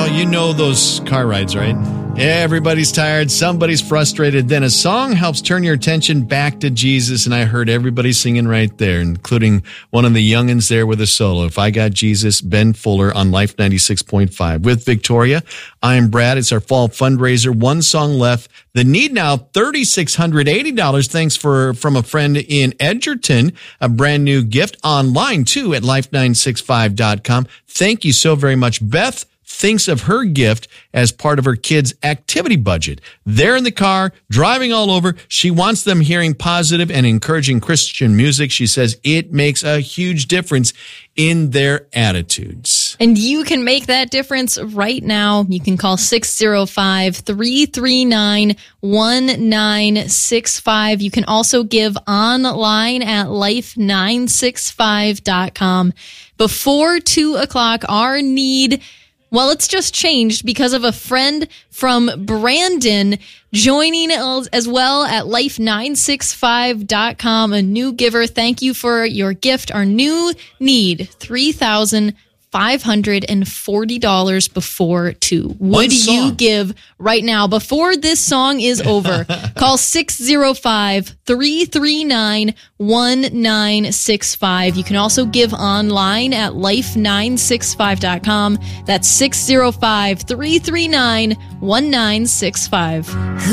Oh, you know those car rides, right? Everybody's tired, somebody's frustrated, then a song helps turn your attention back to Jesus, and I heard everybody singing right there, including one of the youngins there with a solo. If I Got Jesus, Ben Fuller on Life 96.5. With Victoria, I'm Brad. It's our fall fundraiser. One song left. The need now, $3,680. Thanks from a friend in Edgerton. A brand new gift online, too, at life965.com. Thank you so very much. Beth thinks of her gift as part of her kids' activity budget. They're in the car, driving all over. She wants them hearing positive and encouraging Christian music. She says it makes a huge difference in their attitudes. And you can make that difference right now. You can call 605-339-1965. You can also give online at life965.com. Before 2 o'clock, our need... Well, it's just changed because of a friend from Brandon joining as well at life965.com, a new giver. Thank you for your gift. Our new need, $3,540 before 2. Would you give right now before this song is over? Call 605-339-1965. You can also give online at life965.com. That's 605-339-1965.